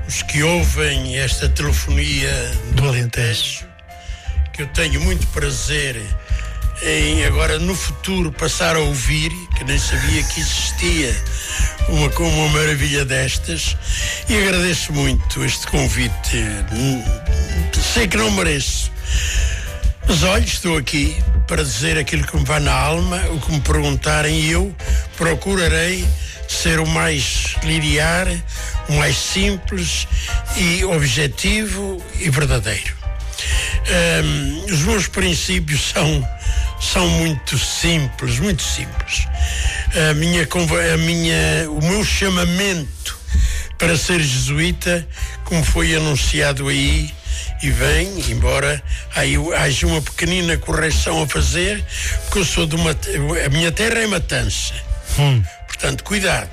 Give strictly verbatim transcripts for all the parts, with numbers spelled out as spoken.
os que ouvem esta telefonia do Alentejo, que eu tenho muito prazer em agora no futuro passar a ouvir, que nem sabia que existia uma, uma maravilha destas, e agradeço muito este convite. Sei que não mereço, mas olha, estou aqui para dizer aquilo que me vai na alma. O que me perguntarem, eu procurarei ser o mais linear, o mais simples e objetivo e verdadeiro. Um, os meus princípios são, são muito simples, muito simples. A minha, a minha, o meu chamamento para ser jesuíta, como foi anunciado aí, e vem, embora aí haja uma pequenina correção a fazer, porque eu sou de uma, a minha terra é Matança. Hum. Portanto, cuidado.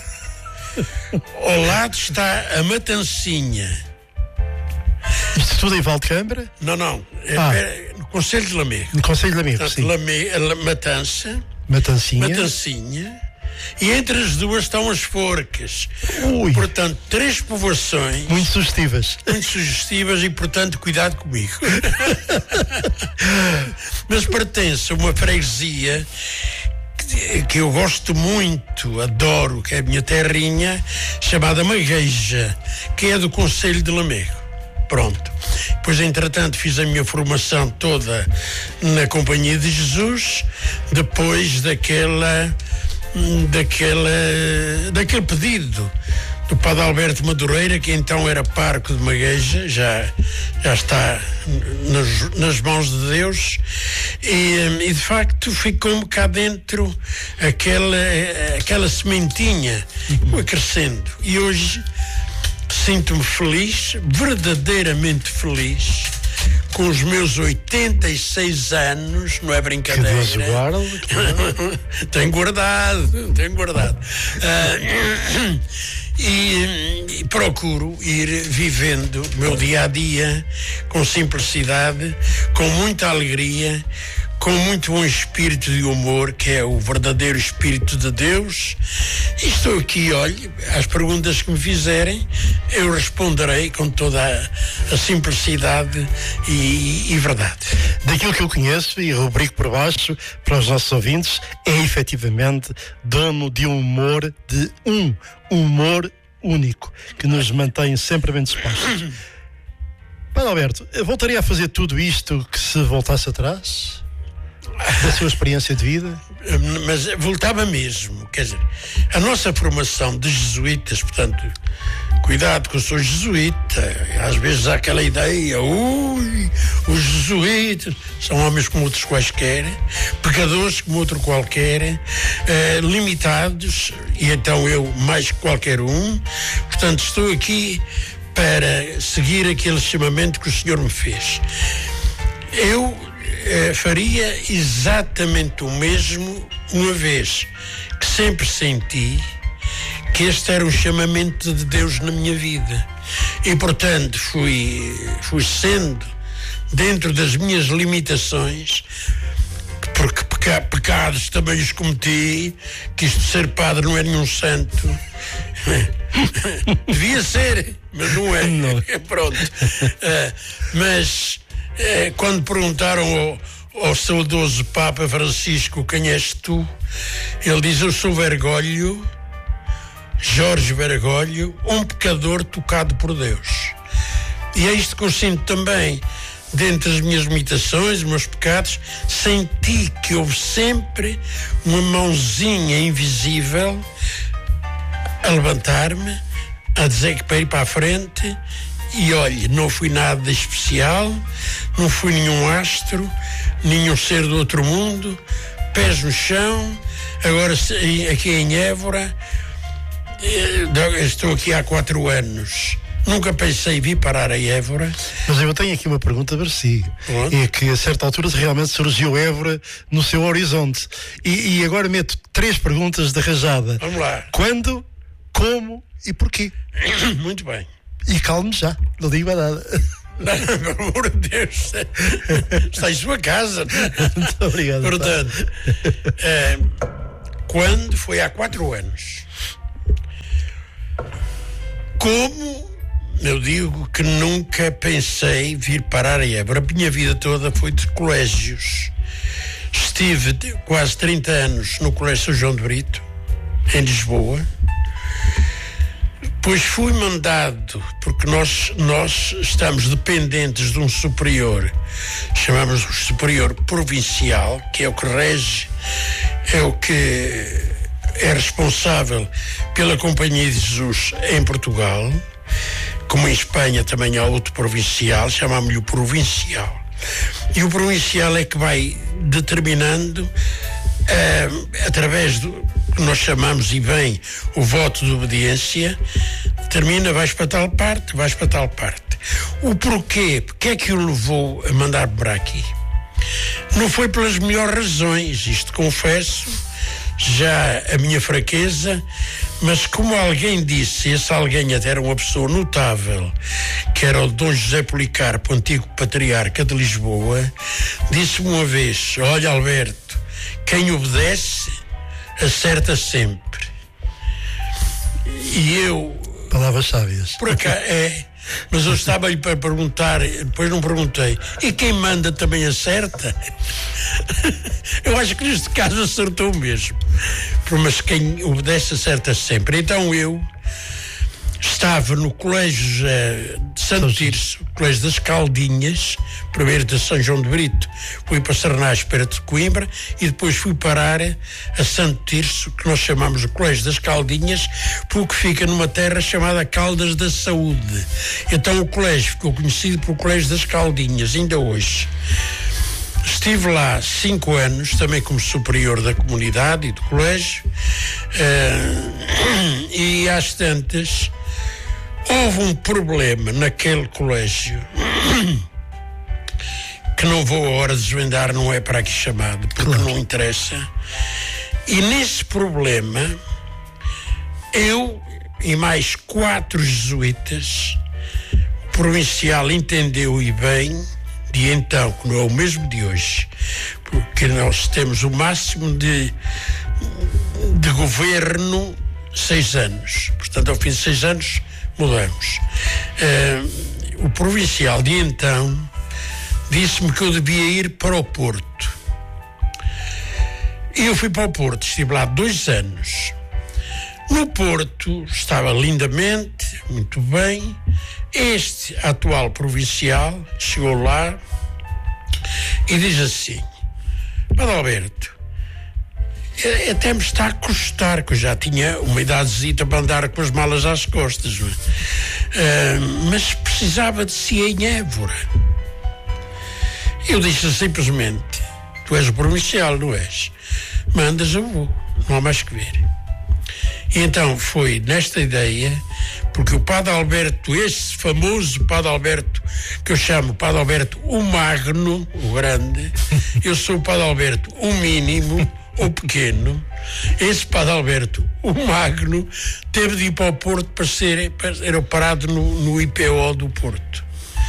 Ao lado está a Matancinha. Isto tudo em Valcâmara? Não, não. É, ah. é, no Conselho de Lamego. No Conselho de Lamego, Portanto, sim. Lame, Matança. Matancinha. Matancinha. E entre as duas estão as Forcas. Ui. Portanto, três povoações. Muito sugestivas. Muito sugestivas e, portanto, cuidado comigo. Mas pertence a uma freguesia que, que eu gosto muito, adoro, que é a minha terrinha, chamada Magueja, que é do Conselho de Lamego. Pronto. Depois, entretanto, fiz a minha formação toda na Companhia de Jesus, depois daquela... daquela, daquele pedido do Padre Alberto Madureira, que então era pároco de Magueja, já, já está nas, nas mãos de Deus, e, e de facto ficou-me cá dentro aquela, aquela sementinha, foi crescendo, e hoje sinto-me feliz, verdadeiramente feliz, com os meus oitenta e seis anos, não é brincadeira. Que Deus guarde. Tenho guardado, tenho guardado. Uh, e, e procuro ir vivendo o meu dia a dia com simplicidade, com muita alegria, com muito bom espírito de humor, que é o verdadeiro espírito de Deus. E estou aqui, olhe, às perguntas que me fizerem, eu responderei com toda a, a simplicidade e, e verdade. Daquilo que eu conheço, e rubrico por baixo para os nossos ouvintes, é efetivamente dono de um humor, de um humor único, que nos mantém sempre bem dispostos. Padre Alberto, voltaria a fazer tudo isto que se voltasse atrás? Da sua experiência de vida? Mas voltava mesmo, quer dizer, a nossa formação de jesuítas, portanto, cuidado que eu sou jesuíta, às vezes há aquela ideia, ui, os jesuítas são homens como outros quaisquer, pecadores como outro qualquer, eh, limitados, e então eu mais que qualquer um, portanto estou aqui para seguir aquele chamamento que o Senhor me fez. Eu Eh, faria exatamente o mesmo, uma vez que sempre senti que este era um chamamento de Deus na minha vida, e portanto fui, fui sendo, dentro das minhas limitações, porque peca, pecados também os cometi, que isto de ser padre não é nenhum santo. Devia ser, mas não é. Não. Pronto. Uh, mas É, quando perguntaram ao, ao saudoso Papa Francisco quem és tu, ele diz: eu sou Bergoglio, Jorge Bergoglio, um pecador tocado por Deus. E é isto que eu sinto também, dentro das minhas limitações, dos meus pecados, senti que houve sempre uma mãozinha invisível a levantar-me, a dizer que para ir para a frente. E olhe, não fui nada de especial, não fui nenhum astro, nenhum ser do outro mundo, pés no chão. Agora aqui em Évora, estou aqui há quatro anos. Nunca pensei vir parar a Évora. Mas eu tenho aqui uma pergunta para si. Onde? É que a certa altura realmente surgiu Évora no seu horizonte. E, e agora meto três perguntas de rajada. Vamos lá. Quando, como e porquê? Muito bem. E calme já, não digo mais nada. Não, pelo amor de Deus, está em sua casa. Muito obrigado. Portanto, é, quando foi há quatro anos, como eu digo que nunca pensei vir parar a Évora. A minha vida toda foi de colégios. Estive quase trinta anos no Colégio São João de Brito, em Lisboa. Depois fui mandado, porque nós, nós estamos dependentes de um superior, chamamos o superior provincial, que é o que rege, é o que é responsável pela Companhia de Jesus em Portugal. Como em Espanha também há outro provincial, chamamos-lhe o provincial. E o provincial é que vai determinando, uh, através do que nós chamamos, e bem, o voto de obediência, determina, vais para tal parte, vais para tal parte. O porquê, porque é que o levou a mandar-me para aqui? Não foi pelas melhores razões, isto confesso, já a minha fraqueza, mas como alguém disse, esse alguém até era uma pessoa notável, que era o Dom José Policarpo, antigo patriarca de Lisboa, disse-me uma vez: olha, Alberto, quem obedece acerta sempre. E eu... Palavras sábias. Por acaso, é... Mas eu estava aí para perguntar, depois não perguntei, e quem manda também acerta? Eu acho que neste caso acertou mesmo. Mas quem obedece acerta sempre. Então eu estava no Colégio de Santo Tirso, Colégio das Caldinhas, primeiro de São João de Brito, fui para Sarnás, perto de Coimbra, e depois fui parar a Santo Tirso, que nós chamamos de Colégio das Caldinhas, porque fica numa terra chamada Caldas da Saúde. Então o colégio ficou conhecido pelo Colégio das Caldinhas, ainda hoje. Estive lá cinco anos, também como superior da comunidade e do colégio, uh, e às tantas houve um problema naquele colégio que não vou agora desvendar, não é para aqui chamado, porque claro, não interessa. E nesse problema, eu e mais quatro jesuítas, o provincial entendeu e bem, de então, que não é o mesmo de hoje, porque nós temos o máximo de, de governo seis anos. Portanto, ao fim de seis anos, mudamos. Uh, o provincial de então disse-me que eu devia ir para o Porto. E eu fui para o Porto, estive lá dois anos. No Porto estava lindamente, muito bem. Este atual provincial chegou lá e diz assim: Padre Alberto, até me está a custar, que eu já tinha uma idadezita para andar com as malas às costas, uh, mas precisava de si em Évora. Eu disse simplesmente: tu és o provincial, não és? Mandas, eu vou, não há mais que ver. E então foi nesta ideia, porque o Padre Alberto, esse famoso Padre Alberto, que eu chamo Padre Alberto o Magno, o grande, eu sou o Padre Alberto o mínimo, o pequeno. Esse Padre Alberto o Magno teve de ir para o Porto para ser, para ser operado no, no I P O do Porto.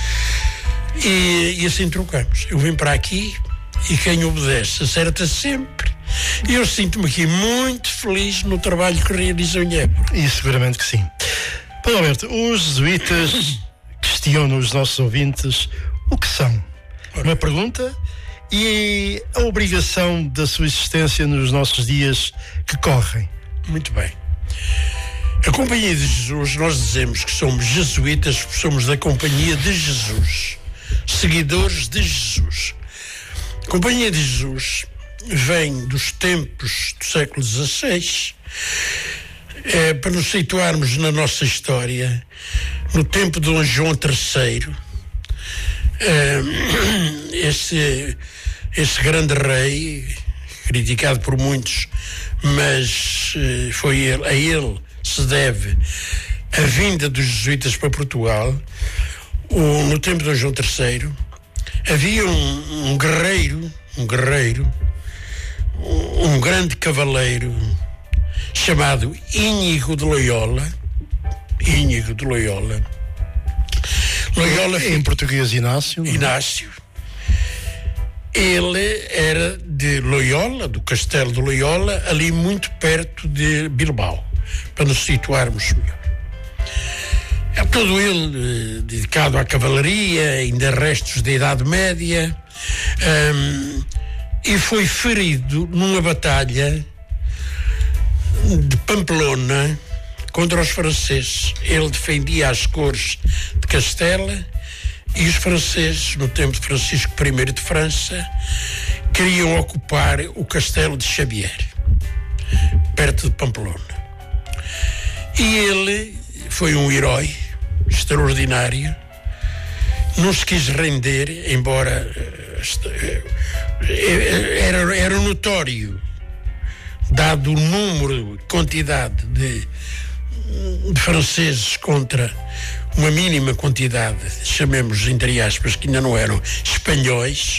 E, e assim trocamos. Eu vim para aqui e quem obedece acerta sempre. E eu sinto-me aqui muito feliz no trabalho que realizo em Évora. E seguramente que sim. Padre Alberto, os jesuítas questionam os nossos ouvintes o que são. Uma pergunta e a obrigação da sua existência nos nossos dias que correm. Muito bem. A Companhia de Jesus, nós dizemos que somos jesuítas porque somos da Companhia de Jesus, seguidores de Jesus. A Companhia de Jesus vem dos tempos do século dezasseis, é, para nos situarmos na nossa história, no tempo de Dom João terceiro, é, esse, esse grande rei, criticado por muitos, mas é, foi ele, a ele se deve a vinda dos jesuítas para Portugal. O, no tempo de Dom João terceiro, havia um, um guerreiro, um guerreiro, um grande cavaleiro chamado Íñigo de Loyola. Íñigo de Loyola. Loyola em português Inácio. Inácio. Ele era de Loyola, do Castelo de Loyola, ali muito perto de Bilbao, para nos situarmos melhor. todo ele eh, dedicado à cavalaria, ainda restos da Idade Média, um, e foi ferido numa batalha de Pamplona contra os franceses. Ele defendia as cores de Castela e os franceses, no tempo de Francisco I de França, queriam ocupar o castelo de Xavier, perto de Pamplona. E ele foi um herói extraordinário, não se quis render, embora era, era notório, dado o número, quantidade de, de franceses contra uma mínima quantidade, chamemos entre aspas, que ainda não eram espanhóis.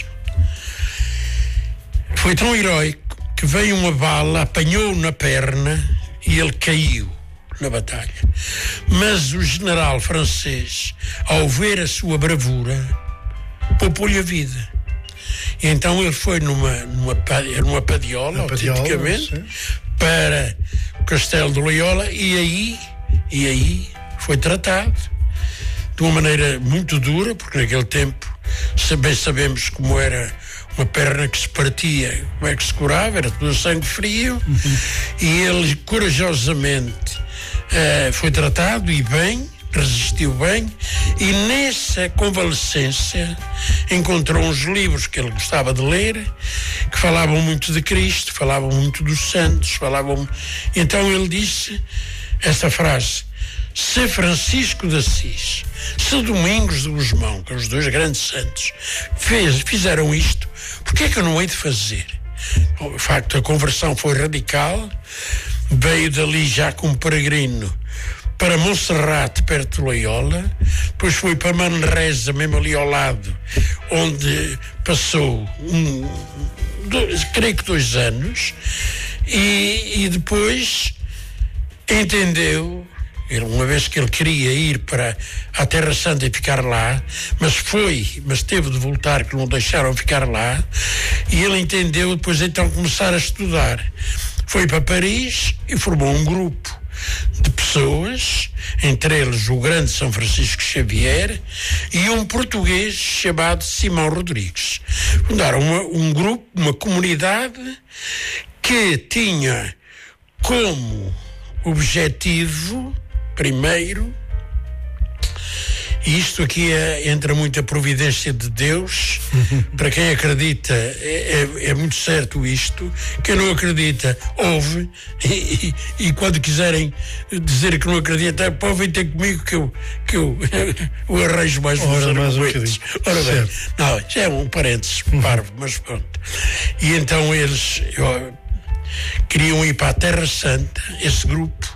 Foi tão heróico que veio uma bala, apanhou-o na perna e ele caiu na batalha. Mas o general francês, ao ver a sua bravura, poupou-lhe a vida. E então ele foi numa, numa, numa padiola, autenticamente, para o castelo de Loyola, e aí, e aí foi tratado de uma maneira muito dura, porque naquele tempo bem sabemos como era uma perna que se partia, como é que se curava, era tudo sangue frio, uhum. E ele corajosamente uh, foi tratado e bem, resistiu bem, e nessa convalescência encontrou uns livros que ele gostava de ler, que falavam muito de Cristo, falavam muito dos santos, falavam... Então ele disse esta frase: se Francisco de Assis, se Domingos de Gusmão, que são os dois grandes santos, fez, fizeram isto, por que é que eu não hei de fazer? O facto, a conversão foi radical, veio dali já como peregrino para Monserrate, perto de Loyola, depois foi para Manresa, mesmo ali ao lado, onde passou, um, dois, creio que dois anos, e, e depois entendeu, uma vez que ele queria ir para a Terra Santa e ficar lá, mas foi, mas teve de voltar, que não o deixaram ficar lá, e ele entendeu depois então começar a estudar. Foi para Paris e formou um grupo de pessoas, entre eles o grande São Francisco Xavier e um português chamado Simão Rodrigues. Fundaram uma, um grupo, uma comunidade que tinha como objetivo, primeiro, e isto aqui é, entra muito a providência de Deus, para quem acredita é, é, é muito certo isto, quem não acredita ouve, e, e, e quando quiserem dizer que não acredita, podem ter comigo que eu, que eu, eu arranjo mais uns argumentos. Ora bem, não, já é um parênteses parvo, mas pronto. E então eles eu, queriam ir para a Terra Santa, esse grupo,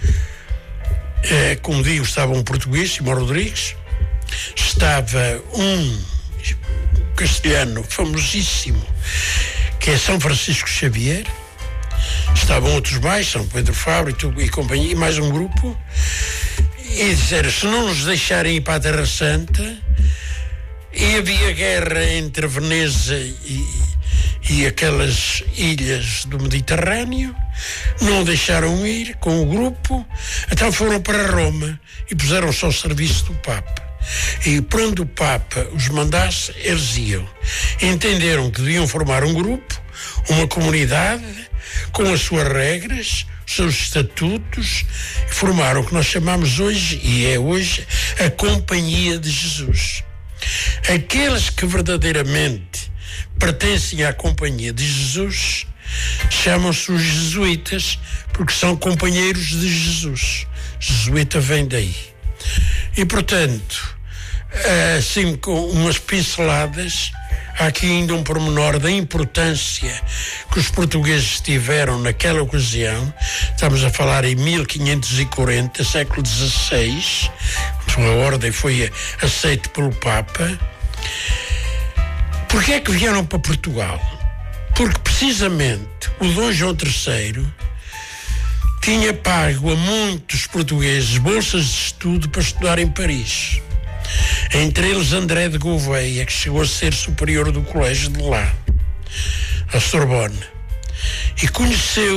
é, como digo, estava um português, Simão Rodrigues, estava um castelhano famosíssimo, que é São Francisco Xavier, estavam outros mais, São Pedro Fabro e, e companhia, e mais um grupo, e disseram, se não nos deixarem ir para a Terra Santa, e havia guerra entre Veneza e, e aquelas ilhas do Mediterrâneo, não deixaram ir com o grupo, então foram para Roma e puseram-se ao serviço do Papa. E por onde o Papa os mandasse, eles iam. Entenderam que deviam formar um grupo, uma comunidade, com as suas regras, os seus estatutos, e formaram o que nós chamamos hoje, e é hoje, a Companhia de Jesus. Aqueles que verdadeiramente pertencem à Companhia de Jesus chamam-se os jesuítas, porque são companheiros de Jesus. Jesuíta vem daí. E, portanto, assim com umas pinceladas, há aqui ainda um pormenor da importância que os portugueses tiveram naquela ocasião. Estamos a falar em mil quinhentos e quarenta, século dezasseis, quando a ordem foi aceita pelo Papa. Porquê é que vieram para Portugal? Porque precisamente o Dom João terceiro tinha pago a muitos portugueses bolsas de estudo para estudar em Paris. Entre eles André de Gouveia, que chegou a ser superior do colégio de lá, a Sorbonne. E conheceu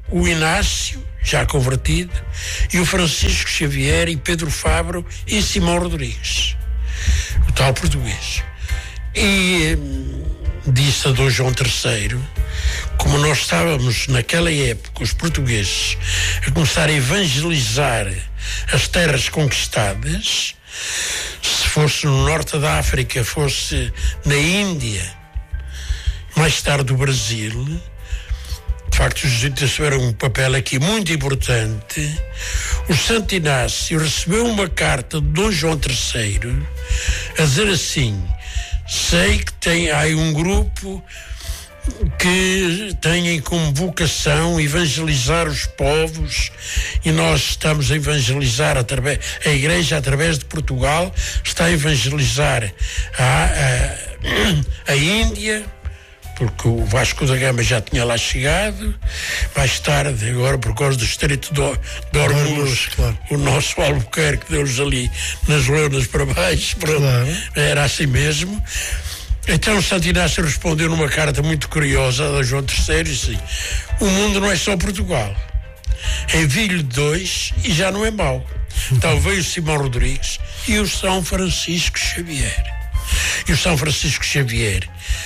o Inácio, já convertido, e o Francisco Xavier e Pedro Fabro e Simão Rodrigues, o tal português. E hum, disse a Dom João terceiro, como nós estávamos naquela época, os portugueses, a começar a evangelizar as terras conquistadas, se fosse no norte da África, fosse na Índia, mais tarde o Brasil, de facto os jesuítas tiveram um papel aqui muito importante. O Santo Inácio recebeu uma carta de Dom João terceiro a dizer assim: sei que tem aí um grupo que tem como vocação evangelizar os povos, e nós estamos a evangelizar através, a Igreja através de Portugal está a evangelizar a, a, a Índia, porque o Vasco da Gama já tinha lá chegado. Mais tarde, agora por causa do Estreito de, de Hormuz, claro, o nosso Albuquerque deu-nos ali nas lonas para baixo, claro. Era assim mesmo. Então Santo Inácio respondeu numa carta muito curiosa a João terceiro, e disse: o mundo não é só Portugal, envio-lhe dois e já não é mau. Então veio o Simão Rodrigues e o São Francisco Xavier. E o São Francisco Xavier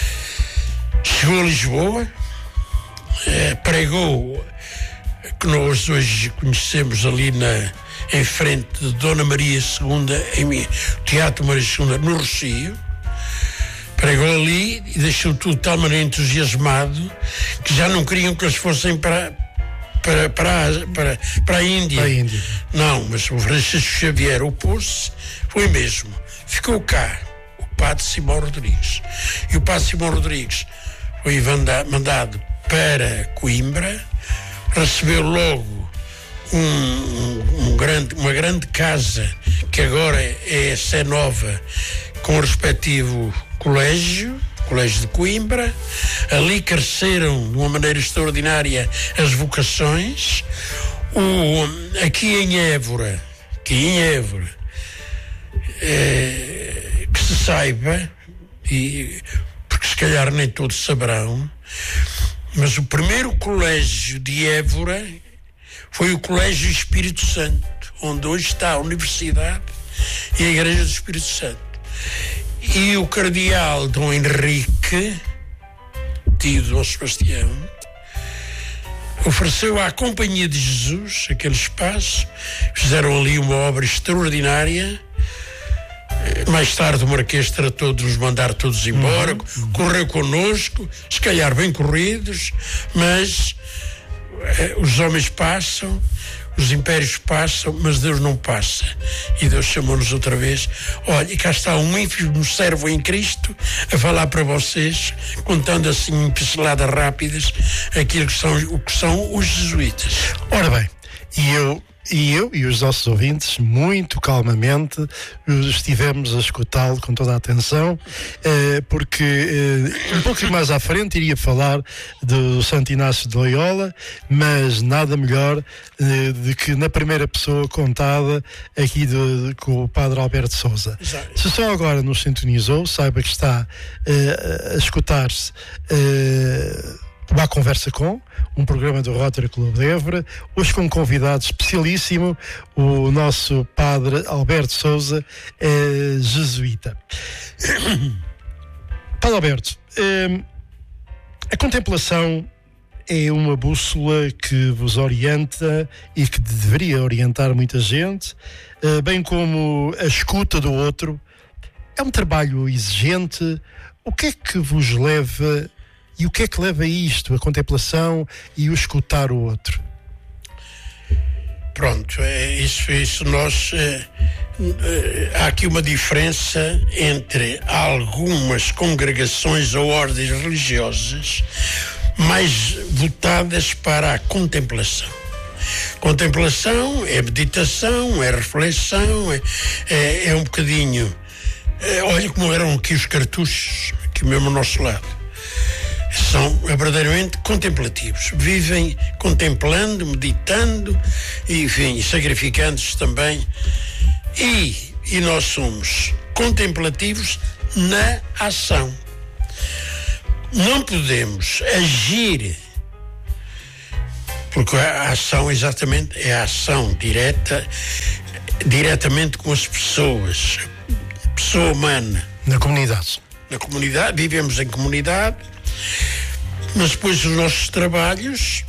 chegou a Lisboa, eh, pregou, que nós hoje conhecemos ali na, em frente de Dona Maria segunda, em Teatro Maria segunda, no Rocio. Pregou ali e deixou tudo de tal maneira entusiasmado que já não queriam que eles fossem para, para, para, para, para a Índia. Para a Índia. Não, mas o Francisco Xavier opôs-se, foi mesmo. Ficou cá o padre Simão Rodrigues. E o padre Simão Rodrigues foi mandado para Coimbra, recebeu logo um, um, um grande, uma grande casa, que agora é a Sé Nova, com o respectivo colégio, colégio de Coimbra. Ali cresceram de uma maneira extraordinária as vocações. O, aqui em Évora, aqui em Évora, é, que se saiba, e, porque se calhar nem todos saberão, mas o primeiro colégio de Évora foi o Colégio Espírito Santo, onde hoje está a Universidade e a Igreja do Espírito Santo. E o cardeal Dom Henrique, tio de Dom Sebastião, ofereceu à Companhia de Jesus aquele espaço. Fizeram ali uma obra extraordinária. Mais tarde o Marquês tratou de nos mandar todos embora, uhum. correu connosco, se calhar bem corridos, mas eh, os homens passam, os impérios passam, mas Deus não passa. E Deus chamou-nos outra vez. Olha, e cá está um ínfimo servo em Cristo a falar para vocês, contando assim em pinceladas rápidas aquilo que são, o que são os jesuítas. Ora bem, e eu E eu e os nossos ouvintes, muito calmamente, estivemos a escutá-lo com toda a atenção, eh, porque eh, um pouco mais à frente iria falar do Santo Inácio de Loyola, mas nada melhor eh, de que na primeira pessoa contada aqui de, de, com o Padre Alberto Sousa. Exato. Se só agora nos sintonizou, saiba que está eh, a escutar-se eh, uma conversa com um programa do Rotary Clube de Évora, hoje com um convidado especialíssimo, o nosso Padre Alberto Sousa, eh, jesuíta. Padre Alberto, eh, a contemplação é uma bússola que vos orienta e que deveria orientar muita gente, eh, bem como a escuta do outro. É um trabalho exigente. O que é que vos leva e o que é que leva a isto, a contemplação e o escutar o outro? Pronto, é isso, isso nós é, é, há aqui uma diferença entre algumas congregações ou ordens religiosas mais votadas para a contemplação. Contemplação é meditação, é reflexão, é, é, é um bocadinho, é, olha como eram aqui os cartuchos, aqui mesmo ao nosso lado. São verdadeiramente contemplativos, vivem contemplando, meditando, enfim, sacrificando-se também. E, e nós somos contemplativos na ação. Não podemos agir porque a ação exatamente é a ação direta, diretamente com as pessoas, pessoa humana. Na comunidade. Na comunidade, vivemos em comunidade, mas depois os nossos trabalhos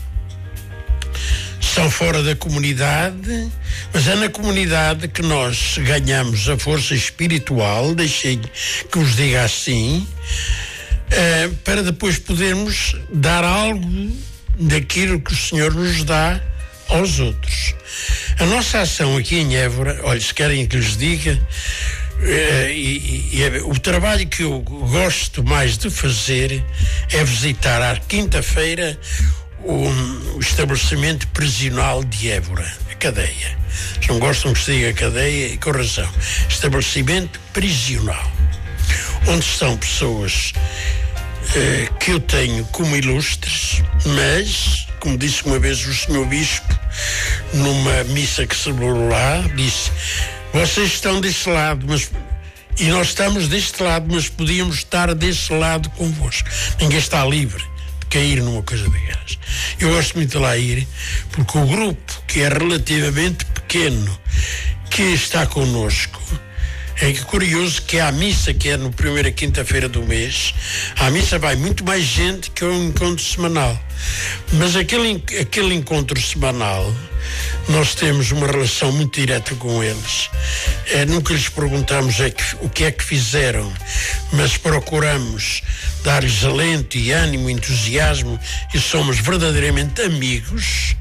são fora da comunidade, mas é na comunidade que nós ganhamos a força espiritual, deixei que vos diga assim, eh, para depois podermos dar algo daquilo que o Senhor nos dá aos outros. A nossa ação aqui em Évora, olha, se querem que lhes diga, eh, e, e, e, o trabalho que eu gosto mais de fazer é visitar à quinta-feira o, o estabelecimento prisional de Évora, a cadeia. Se não gostam que se diga cadeia, e com razão. Estabelecimento prisional, onde estão pessoas eh, que eu tenho como ilustres, mas, como disse uma vez o senhor Bispo, numa missa que se celebrou lá, disse: vocês estão deste lado, mas... e nós estamos deste lado, mas podíamos estar deste lado convosco. Ninguém está livre de cair numa coisa daquelas. Eu gosto muito de lá ir, porque o grupo, que é relativamente pequeno, que está connosco, é curioso que à missa, que é no primeira quinta-feira do mês, à missa vai muito mais gente que ao encontro semanal. Mas aquele, aquele encontro semanal, nós temos uma relação muito direta com eles. É, nunca lhes perguntamos é que, o que é que fizeram, mas procuramos dar-lhes alento e ânimo, entusiasmo, e somos verdadeiramente amigos.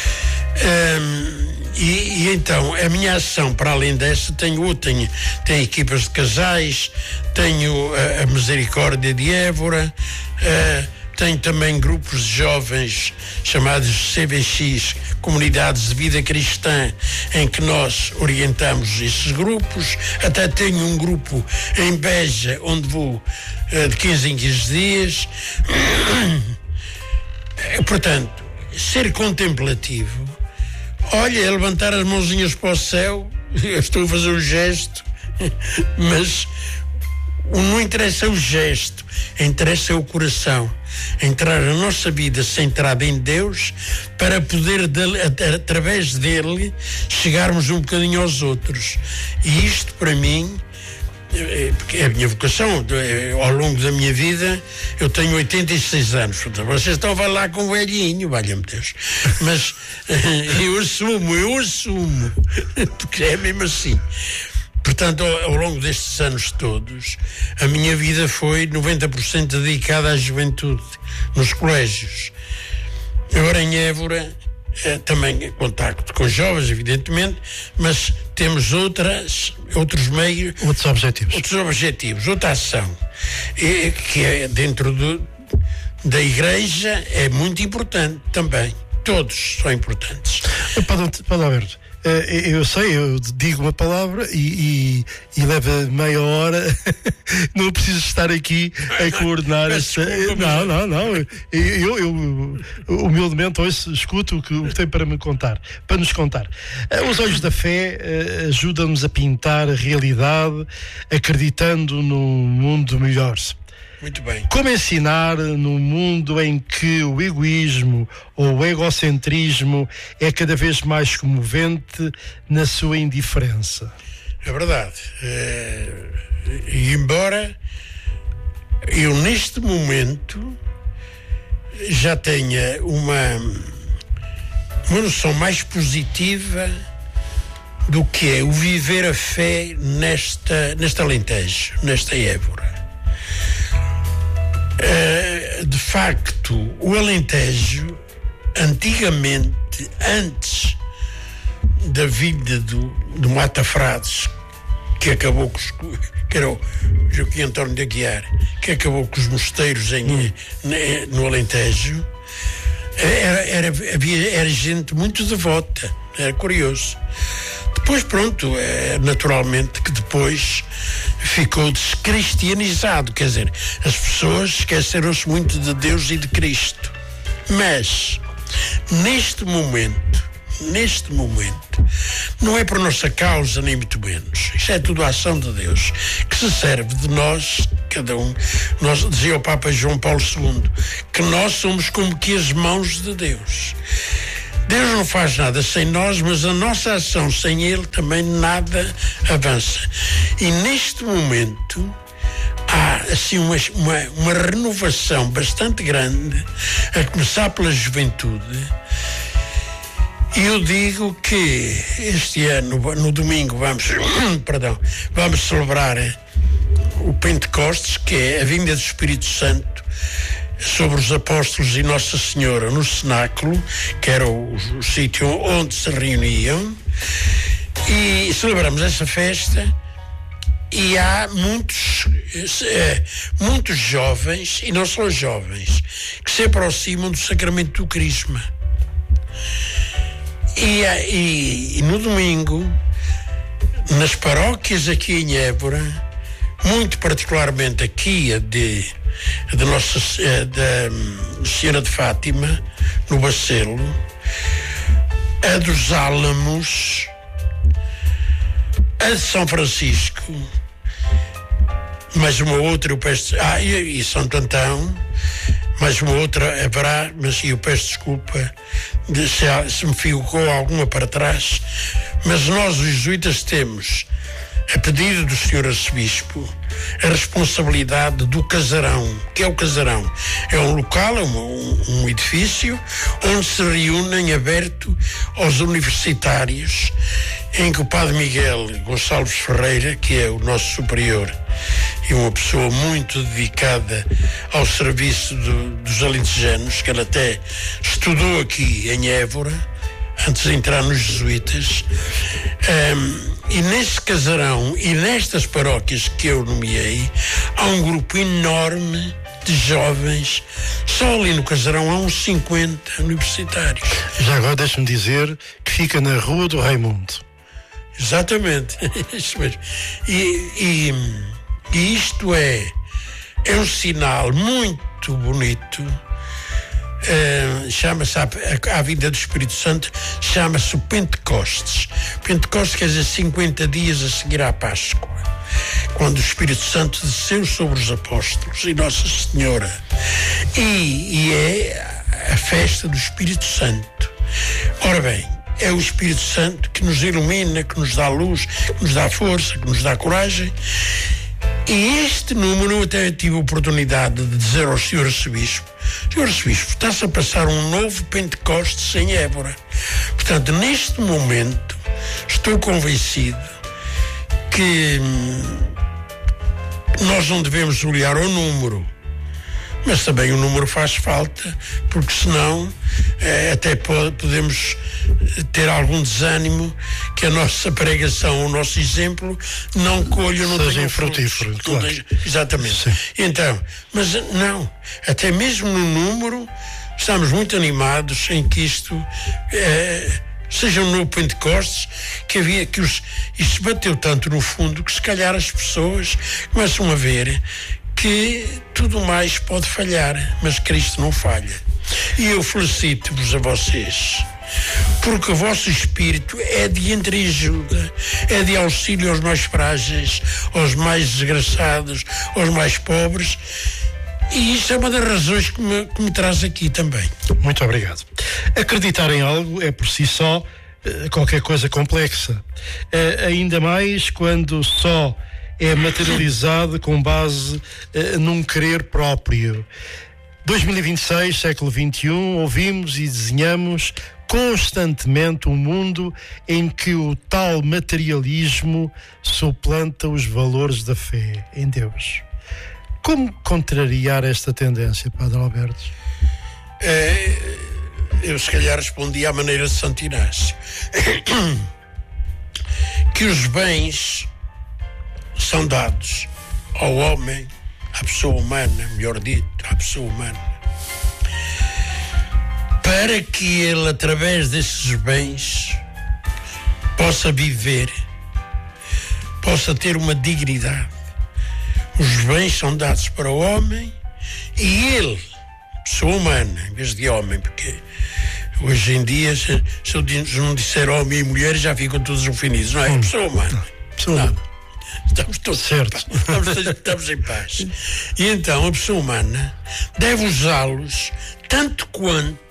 Um, e, e então a minha ação, para além dessa, tenho, tenho, tenho equipas de casais, tenho a, a Misericórdia de Évora, uh, tenho também grupos de jovens chamados C V X, Comunidades de Vida Cristã, em que nós orientamos esses grupos. Até tenho um grupo em Beja, onde vou uh, de quinze em quinze dias. Portanto, ser contemplativo, olha, é levantar as mãozinhas para o céu. Eu estou a fazer o gesto, mas não interessa o gesto, interessa o coração. Entrar a nossa vida centrada em Deus, para poder, através dele, chegarmos um bocadinho aos outros. E isto, para mim, porque é a minha vocação. Ao longo da minha vida eu tenho oitenta e seis anos, vocês estão a falar com o velhinho, valha-me Deus, mas eu assumo, eu assumo porque é mesmo assim. Portanto, ao, ao longo destes anos todos, a minha vida foi noventa por cento dedicada à juventude, nos colégios. Agora em Évora, é, também contacto com jovens, evidentemente, mas temos outras, outros meios, outros objetivos, outros objetivos, outra ação, e, que é dentro do, da igreja, é muito importante também. Todos são importantes. Padre, Padre Alberto, eu sei, eu digo uma palavra e, e, e leva meia hora. Não preciso estar aqui a coordenar esta. Não, não, não. Eu, eu humildemente ouço, escuto o que, o que tem para me contar, para nos contar. Os olhos da fé ajudam-nos a pintar a realidade, acreditando num mundo melhor. Muito bem. Como ensinar num mundo em que o egoísmo ou o egocentrismo é cada vez mais comovente na sua indiferença? É verdade. É, e embora eu neste momento já tenha uma, uma noção mais positiva do que é o viver a fé nesta, nesta Alentejo, nesta Évora. Uh, de facto, o Alentejo, antigamente, antes da vinda do, do Mata Frades, que acabou com os, que era o Joaquim António de Aguiar, que acabou com os mosteiros em, hum. no Alentejo, era, era, havia, era gente muito devota, era curioso. Depois, pronto, é, naturalmente que depois ficou descristianizado, quer dizer, as pessoas esqueceram-se muito de Deus e de Cristo. Mas, neste momento, neste momento, não é por nossa causa, nem muito menos. Isto é tudo a ação de Deus, que se serve de nós, cada um. Nós, dizia o Papa João Paulo segundo, que nós somos como que as mãos de Deus. Deus não faz nada sem nós, mas a nossa ação sem Ele também nada avança. E neste momento há assim uma, uma, uma renovação bastante grande, a começar pela juventude. E eu digo que este ano, no domingo, vamos, perdão, vamos celebrar o Pentecostes, que é a vinda do Espírito Santo sobre os apóstolos e Nossa Senhora no cenáculo, que era o, o sítio onde se reuniam, e celebramos essa festa. E há muitos, eh, muitos jovens, e não só jovens, que se aproximam do sacramento do Crisma. E, e, e no domingo, nas paróquias aqui em Évora, muito particularmente aqui a de, a de Nossa a da Senhora de Fátima, no Bacelo, a dos Álamos, a de São Francisco, mais uma outra, eu peço, ah, e, e Santo Antão, mais uma outra haverá, mas eu peço desculpa de, se, se me ficou alguma para trás, mas nós os jesuítas temos, a pedido do senhor Arcebispo, a responsabilidade do casarão. Que é o casarão? É um local, é um, um edifício onde se reúnem aberto aos universitários, em que o padre Miguel Gonçalves Ferreira, que é o nosso superior e uma pessoa muito dedicada ao serviço do, dos alentejanos, que ele até estudou aqui em Évora, antes de entrar nos jesuítas, um, e nesse casarão e nestas paróquias que eu nomeei, há um grupo enorme de jovens. Só ali no casarão há uns cinquenta universitários. Já agora deixa-me dizer que fica na Rua do Raimundo. Exatamente, isso mesmo. E, e, e isto é, é um sinal muito bonito. Uh, chama-se a, a, a vinda do Espírito Santo, chama-se o Pentecostes. Pentecostes quer dizer cinquenta dias a seguir à Páscoa, quando o Espírito Santo desceu sobre os apóstolos e Nossa Senhora, e, e é a festa do Espírito Santo. Ora bem, é o Espírito Santo que nos ilumina, que nos dá luz, que nos dá força, que nos dá coragem. E este número, eu até tive a oportunidade de dizer ao senhor Arcebispo: senhor Arcebispo, está-se a passar um novo Pentecostes em Évora. Portanto, neste momento, estou convencido que hum, nós não devemos olhar ao número, mas também o número faz falta, porque senão eh, até pode, podemos ter algum desânimo, que a nossa pregação, o nosso exemplo não colha, não seja tenha infrutífero, frutos, claro. tenha, exatamente. Sim. Então, mas não, até mesmo no número estamos muito animados em que isto eh, seja um novo Pentecostes, que havia que os, isto bateu tanto no fundo que se calhar as pessoas começam a ver que tudo mais pode falhar, mas Cristo não falha. E eu felicito-vos a vocês, porque o vosso espírito é de entreajuda, é de auxílio aos mais frágeis, aos mais desgraçados, aos mais pobres, e isso é uma das razões que me, que me traz aqui também. Muito obrigado. Acreditar em algo é por si só qualquer coisa complexa, ainda mais quando só é materializado com base uh, num querer próprio. dois mil e vinte e seis, século vinte e um, ouvimos e desenhamos constantemente um mundo em que o tal materialismo suplanta os valores da fé em Deus. Como contrariar esta tendência, Padre Alberto? É, eu se calhar respondi à maneira de Santo Inácio. Que os bens são dados ao homem, à pessoa humana, melhor dito, à pessoa humana, para que ele, através desses bens, possa viver, possa ter uma dignidade. Os bens são dados para o homem e ele, pessoa humana, em vez de homem, porque hoje em dia, se, se eu não disser homem e mulher, já ficam todos ofendidos, não é? Hum. Pessoa humana. Pessoa humana. Não. Estamos todos certo. Em paz. Estamos, estamos em paz. E então a pessoa humana deve usá-los tanto quanto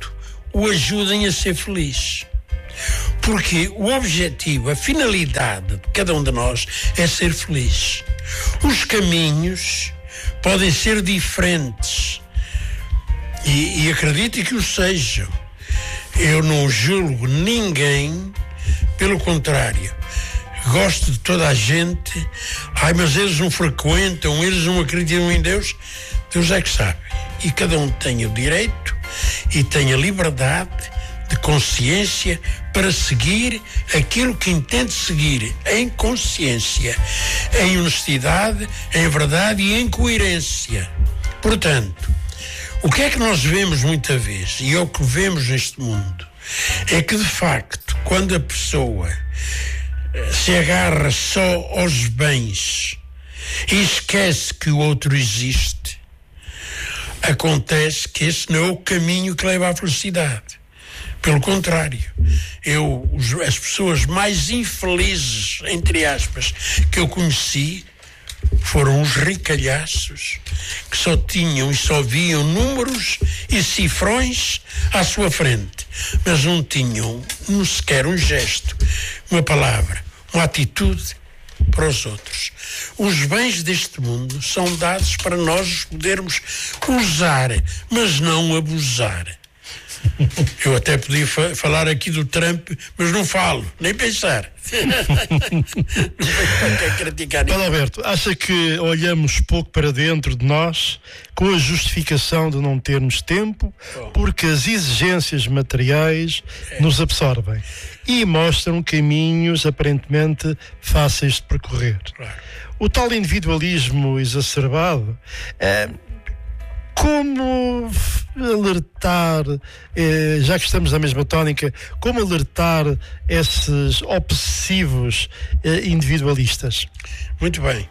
o ajudem a ser feliz. Porque o objetivo, a finalidade de cada um de nós é ser feliz. Os caminhos podem ser diferentes e, e acredite que o sejam. Eu não julgo ninguém, pelo contrário, gosto de toda a gente. Ai, mas eles não frequentam, eles não acreditam em Deus. Deus é que sabe. E cada um tem o direito e tem a liberdade de consciência para seguir aquilo que entende seguir, em consciência, em honestidade, em verdade e em coerência. Portanto, o que é que nós vemos muita vez, e é o que vemos neste mundo, é que de facto, quando a pessoa se agarra só aos bens e esquece que o outro existe, acontece que esse não é o caminho que leva à felicidade. Pelo contrário, eu, as pessoas mais infelizes, entre aspas, que eu conheci foram os ricalhaços que só tinham e só viam números e cifrões à sua frente, mas não tinham nem sequer um gesto, uma palavra, uma atitude para os outros. Os bens deste mundo são dados para nós podermos usar, mas não abusar. Eu até podia fa- falar aqui do Trump, mas não falo, nem pensar. Paulo Alberto, acha que olhamos pouco para dentro de nós com a justificação de não termos tempo, porque as exigências materiais nos absorvem e mostram caminhos aparentemente fáceis de percorrer? O tal individualismo exacerbado é... Como alertar, eh, já que estamos na mesma tónica, como alertar esses obsessivos eh, individualistas? Muito bem.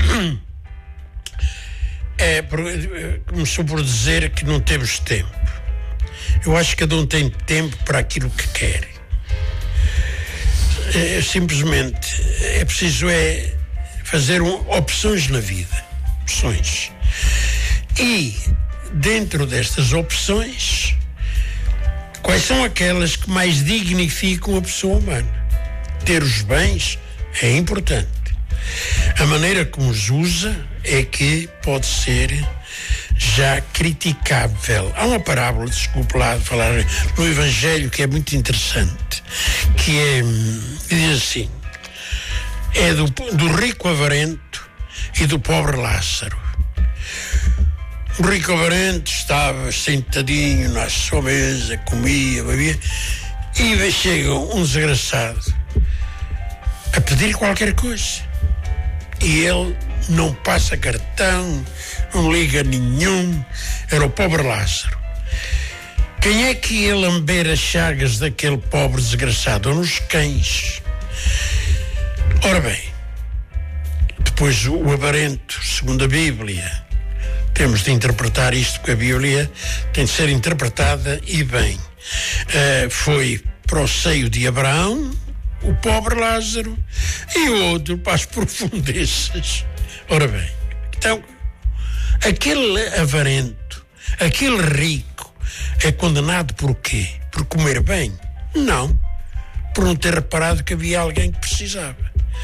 É, começou por dizer que não temos tempo. Eu acho que cada um tem tempo para aquilo que quer. É, simplesmente é preciso é fazer um, opções na vida. Opções. E dentro destas opções, quais são aquelas que mais dignificam a pessoa humana? Ter os bens é importante. A maneira como os usa é que pode ser já criticável. Há uma parábola, desculpe lá de falar no Evangelho, que é muito interessante, que é, diz assim, é do, do rico avarento e do pobre Lázaro. O rico avarento estava sentadinho na sua mesa, comia, bebia, e chega um desgraçado a pedir qualquer coisa. E ele não passa cartão, não liga nenhum, era o pobre Lázaro. Quem é que ia lamber as chagas daquele pobre desgraçado? Ou nos cães. Ora bem, depois o avarento, segundo a Bíblia, temos de interpretar isto, porque a Bíblia tem de ser interpretada e bem. Uh, foi para o seio de Abraão, o pobre Lázaro, e o outro para as profundezas. Ora bem, então, aquele avarento, aquele rico, é condenado por quê? Por comer bem? Não, por não ter reparado que havia alguém que precisava.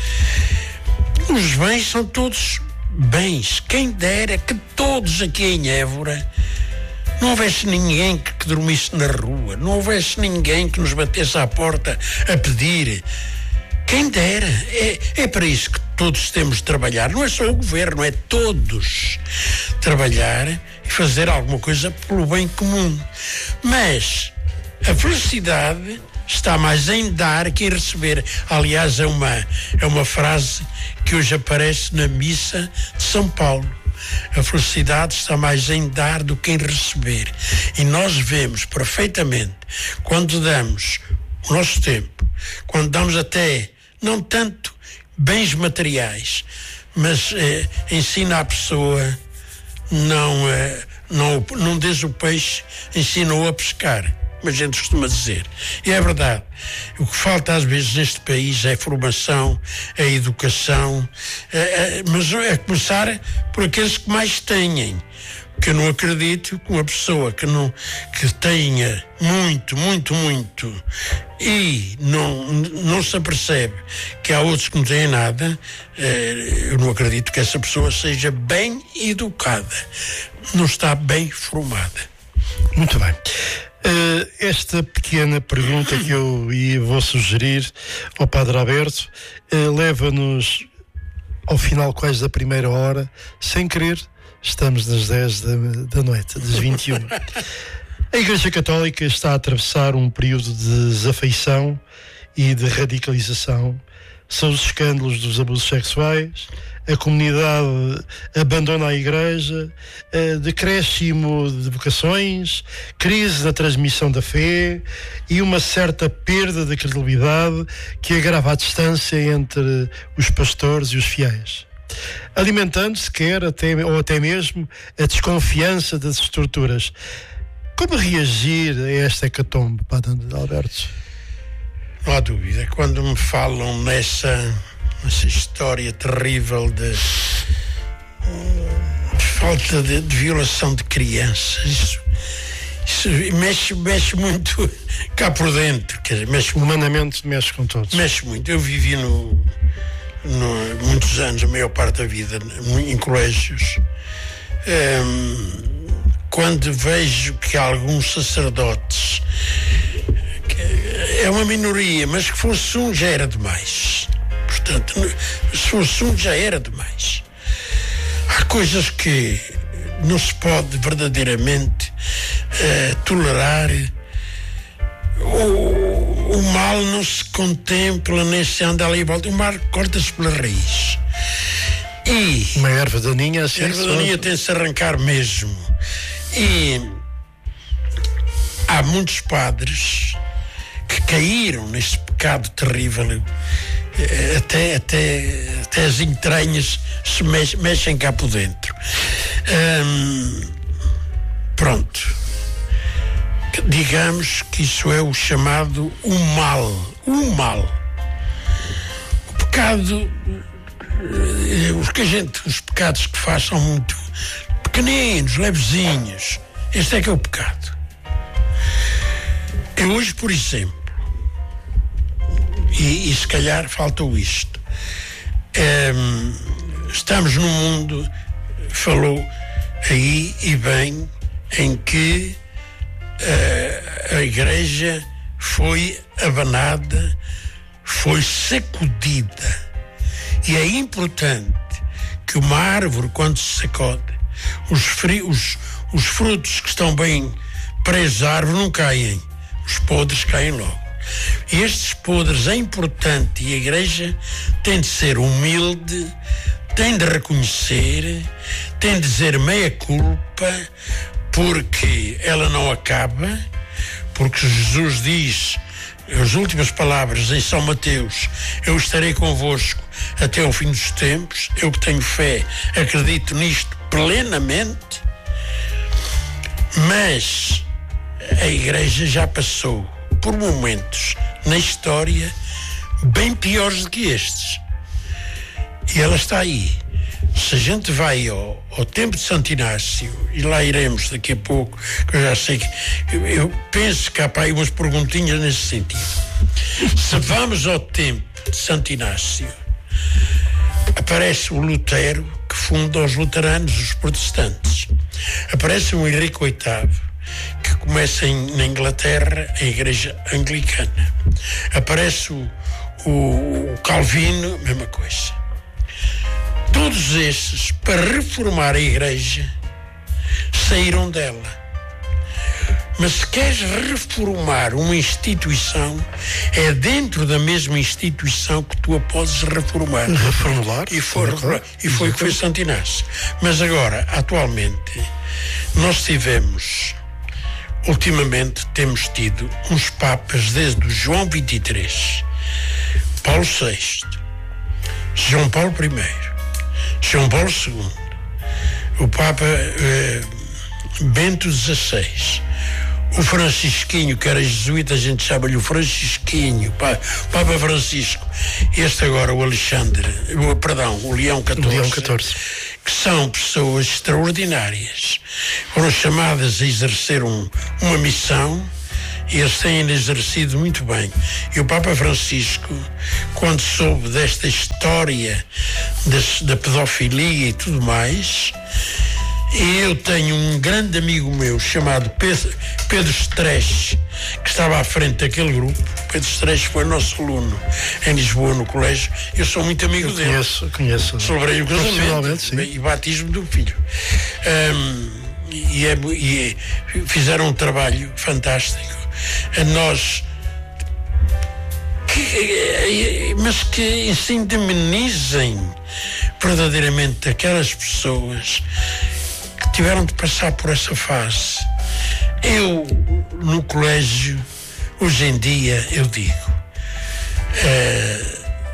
Os bens são todos bens. Quem dera que todos aqui em Évora não houvesse ninguém que, que dormisse na rua, não houvesse ninguém que nos batesse à porta a pedir. Quem dera. É, é para isso que todos temos de trabalhar. Não é só o governo, é todos trabalhar e fazer alguma coisa pelo bem comum. Mas a felicidade está mais em dar que em receber. Aliás, é uma, é uma frase que hoje aparece na missa de São Paulo. A felicidade está mais em dar do que em receber. E nós vemos perfeitamente, quando damos o nosso tempo, quando damos até, não tanto bens materiais, mas eh, ensina a pessoa, não, eh, não, não des o peixe, ensina-o a pescar. Mas a gente costuma dizer. E é verdade. O que falta às vezes neste país é formação, é educação, é, é, mas é começar por aqueles que mais têm. que eu não acredito que uma pessoa que não que tenha muito, muito, muito e não, não se apercebe que há outros que não têm nada, eh, eu não acredito que essa pessoa seja bem educada, não está bem formada. Muito bem. Uh, esta pequena pergunta que eu vou sugerir ao Padre Alberto uh, leva-nos ao final quase da primeira hora, sem querer, estamos nas dez da, da noite, das vinte e uma. A Igreja Católica está a atravessar um período de desafeição e de radicalização. São os escândalos dos abusos sexuais, a comunidade abandona a Igreja, decréscimo de vocações, crise na transmissão da fé e uma certa perda de credibilidade que agrava a distância entre os pastores e os fiéis, alimentando-se quer até, ou até mesmo a desconfiança das estruturas. Como reagir a esta hecatombe, Padre Alberto? Não há dúvida, quando me falam nessa, nessa história terrível de, de falta de, de violação de crianças, isso, isso mexe, mexe muito cá por dentro. Quer dizer, mexe, humanamente mexe com todos. Mexe muito. Eu vivi no, no, muitos anos, a maior parte da vida, em colégios. Um, quando vejo que alguns sacerdotes, é uma minoria, mas que fosse um já era demais. Portanto, se fosse um já era demais. Há coisas que não se pode verdadeiramente uh, tolerar. O, o mal não se contempla nem se anda ali e volta. O mal corta-se pela raiz. E uma erva daninha assim. A erva daninha tem de se arrancar mesmo. E há muitos padres que caíram neste pecado terrível, até, até, até as entranhas se mex, mexem cá por dentro. Hum, pronto. Digamos que isso é o chamado o mal. O mal. O pecado, os, que a gente, os pecados que faz são muito pequeninos, levezinhos. Este é que é o pecado. Eu hoje, por exemplo, E, e se calhar faltou isto. Um, estamos num mundo, falou aí e bem, em que uh, a Igreja foi abanada, foi sacudida. E é importante que uma árvore, quando se sacode, os, fri, os, os frutos que estão bem presos à árvore não caem, os podres caem logo. Estes podres é importante e a Igreja tem de ser humilde, tem de reconhecer, tem de dizer meia culpa, porque ela não acaba, porque Jesus diz, as últimas palavras em São Mateus, eu estarei convosco até ao fim dos tempos. Eu que tenho fé, acredito nisto plenamente, mas a Igreja já passou por momentos na história bem piores do que estes. E ela está aí. Se a gente vai ao, ao tempo de Santo Inácio, e lá iremos daqui a pouco, que eu já sei que eu, eu penso que há para aí umas perguntinhas nesse sentido. Se vamos ao tempo de Santo Inácio, aparece o Lutero, que funda os luteranos, os protestantes. Aparece o Henrique oitavo, que começa em, na Inglaterra, a Igreja Anglicana. Aparece o, o, o Calvino, mesma coisa. Todos esses, para reformar a Igreja, saíram dela. Mas se queres reformar uma instituição, é dentro da mesma instituição que tu a podes reformar. Reformular? E foi, reformular. E foi o que foi Santo Inácio. Mas agora, atualmente, nós tivemos... Ultimamente temos tido uns papas desde o João vinte e três, Paulo sexto, João Paulo primeiro, João Paulo segundo, o Papa eh, Bento dezesseis, o Francisquinho, que era jesuíta, a gente chama-lhe o Francisquinho, pa, Papa Francisco, este agora o Alexandre, o, perdão, o Leão catorze, Leão catorze, que são pessoas extraordinárias, foram chamadas a exercer um, uma missão e eles têm exercido muito bem. E o Papa Francisco, quando soube desta história das, da pedofilia e tudo mais, eu tenho um grande amigo meu chamado Pedro, Pedro Stresch, que estava à frente daquele grupo. Pedro Stresch foi nosso aluno em Lisboa, no colégio. Eu sou muito amigo eu dele. Conheço, conheço. Celebrei o casamento e batismo do filho. Um, e, é, e é, fizeram um trabalho fantástico. Nós, que, mas que se indemnizem verdadeiramente aquelas pessoas que tiveram de passar por essa fase. Eu, no colégio, hoje em dia, eu digo, é,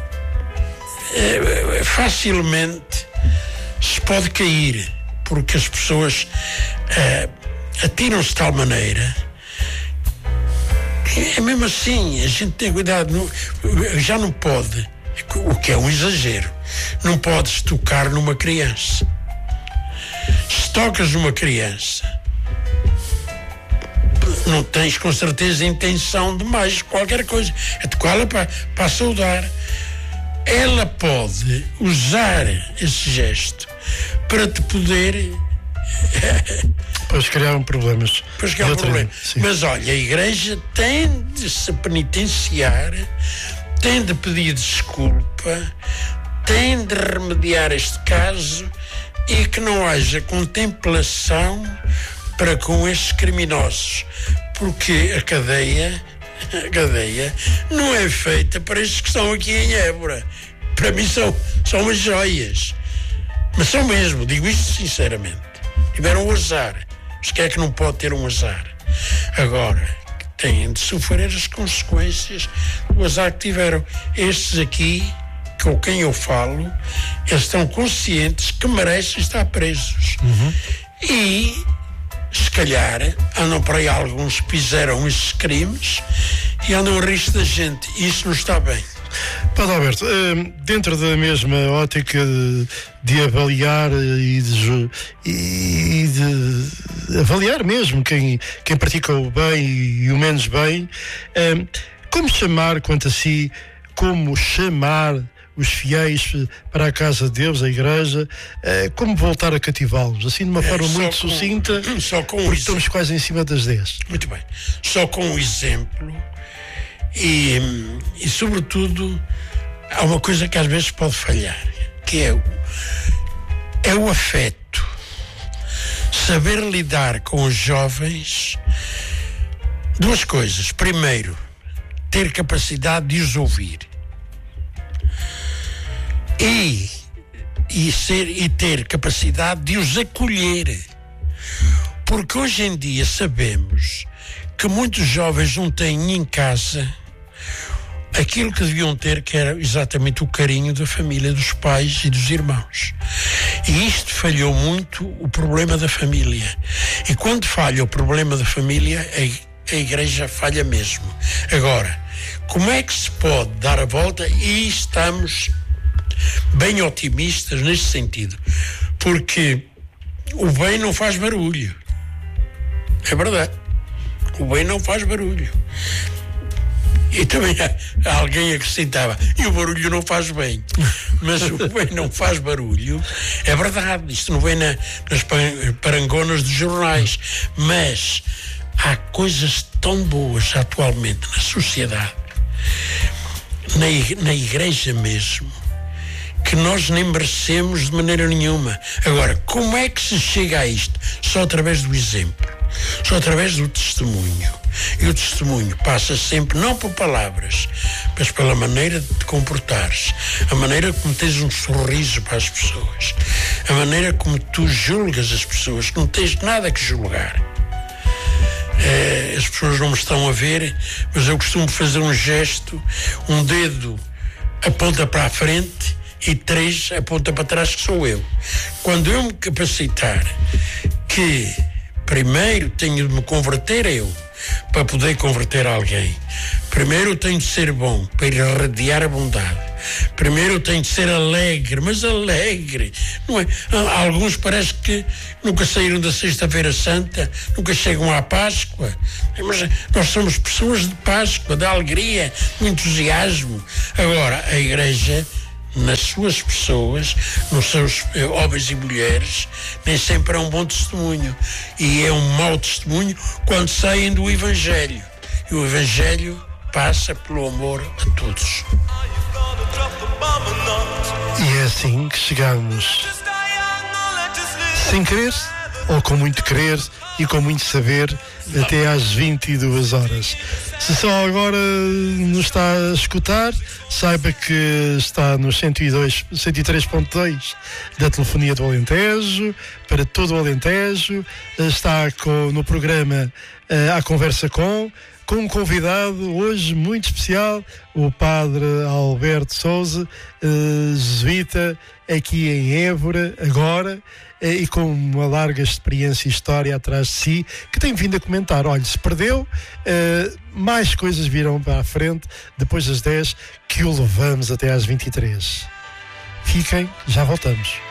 é, facilmente se pode cair, porque as pessoas é, atiram-se de tal maneira. É mesmo assim, a gente tem cuidado, não, já não pode, o que é um exagero, não podes tocar numa criança. Se tocas numa criança, não tens com certeza intenção de mais qualquer coisa, é tocá-la para, para saudar. Ela pode usar esse gesto para te poder... Pois criaram problemas. Pois criaram problemas. Mas olha, a Igreja tem de se penitenciar, tem de pedir desculpa, tem de remediar este caso e que não haja contemplação para com estes criminosos, porque a cadeia, a cadeia não é feita para estes que estão aqui em Évora. Para mim são, são umas joias, mas são mesmo, digo isto sinceramente. Tiveram um azar, mas quem é que não pode ter um azar? Agora, têm de sofrer as consequências do azar que tiveram. Estes aqui, com quem eu falo, eles estão conscientes que merecem estar presos. Uhum. E, se calhar, andam por aí alguns que fizeram esses crimes e andam a risco da gente. Isso não está bem. Padre Alberto, dentro da mesma ótica de, de avaliar e de, e de avaliar mesmo quem, quem pratica o bem e o menos bem, como chamar quanto a si, como chamar os fiéis para a casa de Deus, a Igreja, como voltar a cativá-los, assim de uma forma é, muito com, sucinta, só com porque estamos quase em cima das dez. Muito bem, só com um exemplo. E, e, sobretudo, há uma coisa que às vezes pode falhar, que é o, é o afeto. Saber lidar com os jovens. Duas coisas. Primeiro, ter capacidade de os ouvir. E, e, ser, e ter capacidade de os acolher. Porque hoje em dia sabemos que muitos jovens não têm em casa aquilo que deviam ter, que era exatamente o carinho da família, dos pais e dos irmãos. E isto falhou muito o problema da família. E quando falha o problema da família, a, a Igreja falha mesmo. Agora, como é que se pode dar a volta? E estamos bem otimistas neste sentido, porque o bem não faz barulho. É verdade. O bem não faz barulho. E também há, alguém acrescentava, e o barulho não faz bem. Mas o bem não faz barulho. É verdade, isto não vem na, nas parangonas dos jornais. Mas há coisas tão boas atualmente na sociedade, na, na Igreja mesmo, que nós nem merecemos de maneira nenhuma. Agora, como é que se chega a isto? Só através do exemplo. Só através do testemunho. E o testemunho passa sempre não por palavras, mas pela maneira de te comportares, a maneira como tens um sorriso para as pessoas, a maneira como tu julgas as pessoas, que não tens nada que julgar. É, as pessoas não me estão a ver, mas eu costumo fazer um gesto, um dedo aponta para a frente e três aponta para trás, que sou eu. Quando eu me capacitar que primeiro tenho de me converter eu, para poder converter alguém. Primeiro tenho de ser bom, para irradiar a bondade. Primeiro eu tenho de ser alegre, mas alegre, não é? Alguns parece que nunca saíram da Sexta-feira Santa, nunca chegam à Páscoa, mas nós somos pessoas de Páscoa, de alegria, de entusiasmo. Agora, a Igreja, nas suas pessoas, nos seus eh, homens e mulheres, nem sempre é um bom testemunho, e é um mau testemunho quando saem do Evangelho, e o Evangelho passa pelo amor a todos. E é assim que chegamos, sem querer ou com muito querer e com muito saber, até às vinte e duas horas. Se só agora nos está a escutar, saiba que está no cento e dois, cento e três ponto dois da Telefonia do Alentejo, para todo o Alentejo. Está com, no programa uh, à conversa com, com um convidado hoje muito especial, o Padre Alberto Sousa, uh, jesuíta, aqui em Évora, agora, e com uma larga experiência e história atrás de si, que tem vindo a comentar. Olha, se perdeu, uh, mais coisas virão para a frente, depois das dez, que o levamos até às vinte e três. Fiquem, já voltamos.